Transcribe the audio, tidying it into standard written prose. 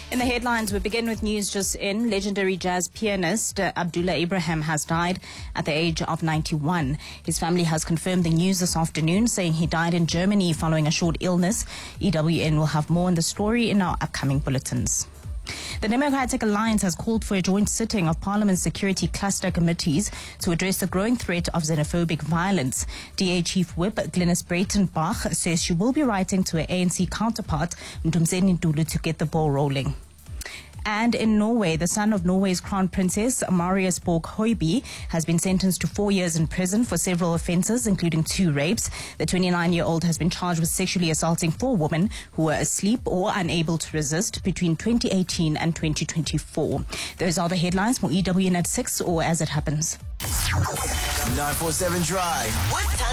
In the headlines, we begin with news just in. Legendary jazz pianist Abdullah Ibrahim has died at the age of 91. His family has confirmed the news this afternoon, saying he died in Germany following a short illness. EWN will have more on the story in our upcoming bulletins. The Democratic Alliance has called for a joint sitting of Parliament's security cluster committees to address the growing threat of xenophobic violence. DA Chief Whip Glynis Breytenbach says she will be writing to her ANC counterpart, Mthumzeni Ntuli, to get the ball rolling. And in Norway, the son of Norway's crown princess, Marius Borg Høiby, has been sentenced to 4 years in prison for several offences, including 2 rapes. The 29-year-old has been charged with sexually assaulting 4 women who were asleep or unable to resist between 2018 and 2024. Those are the headlines. More EWN at 6 or as it happens. 947 Drive. What time?